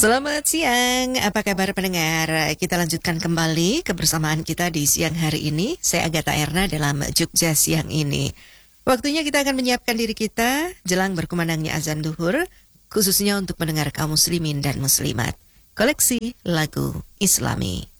Selamat siang, apa kabar pendengar? Kita lanjutkan kembali kebersamaan kita di siang hari ini. Saya Agatha Erna dalam Jogja siang ini. Waktunya kita akan menyiapkan diri kita jelang berkumandangnya azan duhur, khususnya untuk mendengar kaum muslimin dan muslimat. Koleksi lagu Islami.